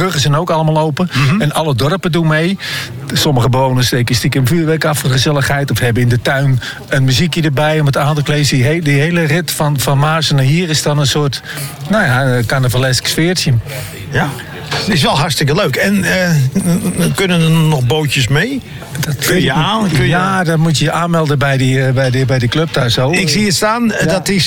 bruggen zijn ook allemaal open. En alle dorpen doen mee. Sommige bewoners steken stiekem vuurwerk af voor gezelligheid. Of hebben in de tuin een muziekje erbij om het aan te klezen. Die hele rit van Maarsen naar hier is dan een soort carnavalesk sfeertje. Ja. Het is wel hartstikke leuk. En kunnen er nog bootjes mee? Ja, dan moet je je aanmelden bij die club daar zo. Ik zie het staan. Ja. Dat is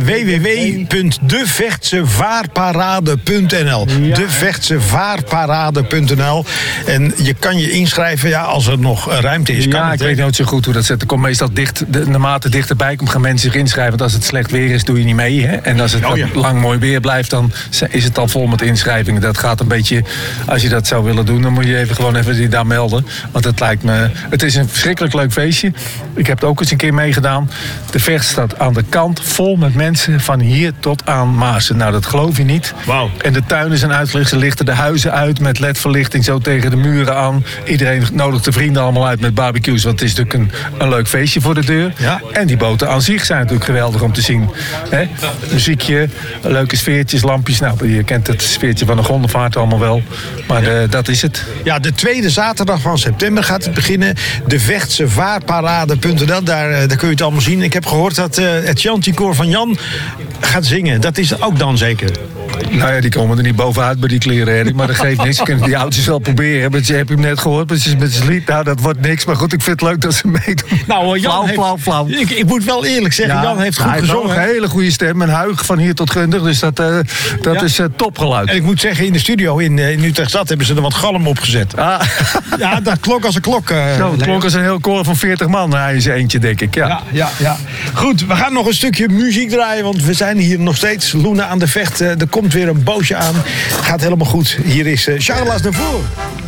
www.devechtevaarparade.nl. Ja. Devechtevaarparade.nl. En je kan je inschrijven als er nog ruimte is. Ja, ik weet nooit zo goed hoe dat zit. Er komt meestal naarmate dichterbij komt gaan mensen zich inschrijven. Want als het slecht weer is, doe je niet mee. Hè? En als het lang mooi weer blijft, dan is het al vol met inschrijvingen. Dat gaat een beetje, als je dat zou willen doen, dan moet je gewoon even daar melden. Want het is een verschrikkelijk leuk feestje. Ik heb het ook eens een keer meegedaan. De Vecht staat aan de kant vol met mensen van hier tot aan Maarsen. Nou, dat geloof je niet. Wow. En de tuinen zijn uitgelicht. Ze lichten de huizen uit met ledverlichting zo tegen de muren aan. Iedereen nodigt de vrienden allemaal uit met barbecues. Want het is natuurlijk een leuk feestje voor de deur. Ja. En die boten aan zich zijn natuurlijk geweldig om te zien. Hè? Muziekje, leuke sfeertjes, lampjes. Nou, je kent het sfeertje van de gondelvaart allemaal wel. Maar dat is het. Ja, de tweede zaterdag van september gaat het beginnen. De Vechtsevaarparade.nl. Daar kun je het allemaal zien. Ik heb gehoord dat het Chanticoor van Jan gaat zingen. Dat is ook dan zeker? Nou ja, die komen er niet bovenuit bij die kleren, Erik. Maar dat geeft niks. Ze kunnen die oudjes wel proberen. Maar heb je hem net gehoord met zijn lied? Nou, dat wordt niks. Maar goed, ik vind het leuk dat ze meedoen. Nou, Jan flauw. Ik moet wel eerlijk zeggen, Jan heeft goed gezongen. Hij heeft een hele goede stem. Een huig van hier tot Gundig. Dus dat is topgeluid. En ik moet zeggen, in de studio in Utrechtstad hebben ze er wat galm op gezet. Ah. Ja, dat klonk als een klok. Het klonk als een heel koor van 40 man. Hij is eentje, denk ik. Ja. Goed, we gaan nog een stukje muziek draaien. Want we zijn hier nog steeds. Loenen aan de Vecht. Er komt weer een bootje aan. Gaat helemaal goed. Hier is Charles Aznavour.